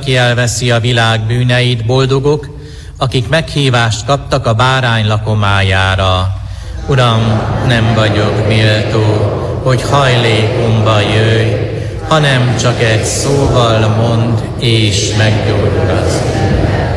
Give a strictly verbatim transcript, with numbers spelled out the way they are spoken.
aki elveszi a világ bűneit, boldogok, akik meghívást kaptak a bárány lakomájára. Uram, nem vagyok méltó, hogy hajlékomba jöjj, hanem csak egy szóval mondd, és meggyógyulsz.